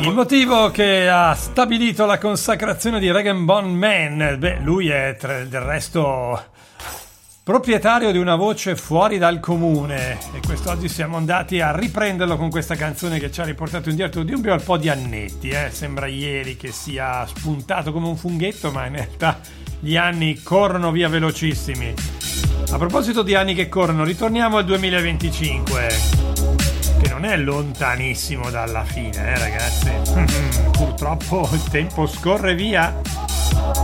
Il motivo che ha stabilito la consacrazione di Rag & Bone Man, lui è del resto proprietario di una voce fuori dal comune, e quest'oggi siamo andati a riprenderlo con questa canzone che ci ha riportato indietro di un bel po' di annetti. Sembra ieri che sia spuntato come un funghetto, ma in realtà gli anni corrono via velocissimi. A proposito di anni che corrono, ritorniamo al 2025, che non è lontanissimo dalla fine, ragazzi. Purtroppo il tempo scorre via.